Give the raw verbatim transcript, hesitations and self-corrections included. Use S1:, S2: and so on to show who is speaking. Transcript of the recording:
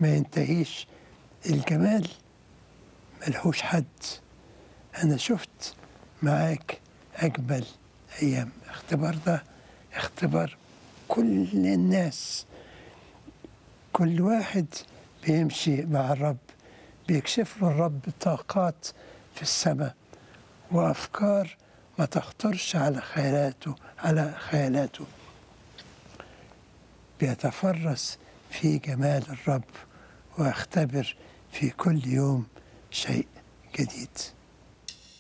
S1: ما ينتهيش. الجمال ملهوش حد. أنا شفت معاك أجمل أيام. اختبار ده اختبار كل الناس. كل واحد بيمشي مع الرب بيكشف له الرب طاقات في السماء وأفكار ما تخطرش على خيالاته على خيالاته. بيتفرس في جمال الرب وأختبر في كل يوم شيء جديد.